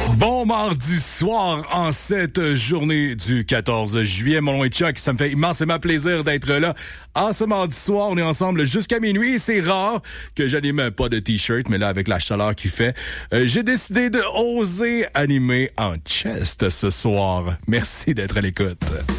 Bon mardi soir en cette journée du 14 juillet. Mon nom est Chuck. Ça me fait immensément plaisir d'être là. En ce mardi soir, on est ensemble jusqu'à minuit. C'est rare que j'anime pas de t-shirt, mais là, avec la chaleur qu'il fait, j'ai décidé de oser animer en chest ce soir. Merci d'être à l'écoute.